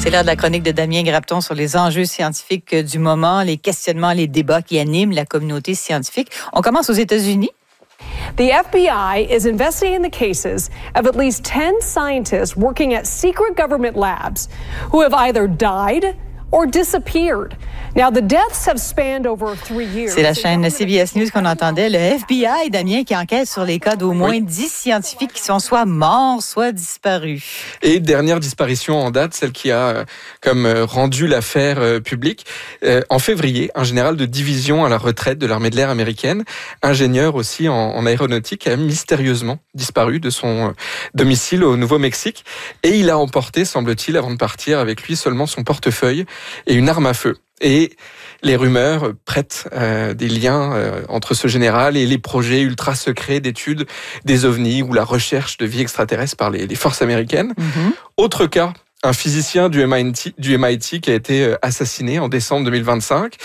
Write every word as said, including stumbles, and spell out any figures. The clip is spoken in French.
C'est l'heure de la chronique de Damien Grapton sur les enjeux scientifiques du moment, les questionnements, les débats qui animent la communauté scientifique. On commence aux États-Unis. The F B I is investigating the cases of at least ten scientists working at secret government labs who have either died or disappeared. Now, the deaths have spanned over three years. C'est la chaîne C B S News qu'on entendait. Le F B I, Damien, qui enquête sur les cas d'au moins oui. dix scientifiques qui sont soit morts, soit disparus. Et dernière disparition en date, celle qui a euh, comme euh, rendu l'affaire euh, publique. Euh, en février, un général de division à la retraite de l'armée de l'air américaine, ingénieur aussi en, en aéronautique, a mystérieusement disparu de son euh, domicile au Nouveau-Mexique. Et il a emporté, semble-t-il, avant de partir avec lui seulement son portefeuille et une arme à feu. Et les rumeurs prêtent euh, des liens euh, entre ce général et les projets ultra secrets d'études des ovnis ou la recherche de vie extraterrestre par les, les forces américaines. Mm-hmm. Autre cas, un physicien du M I T, du M I T qui a été assassiné en décembre deux mille vingt-cinq.